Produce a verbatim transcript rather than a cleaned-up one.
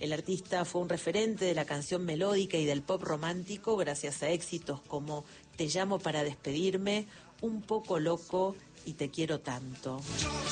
El artista fue un referente de la canción melódica y del pop romántico gracias a éxitos como Te llamo para despedirme, Un poco loco y Te quiero tanto.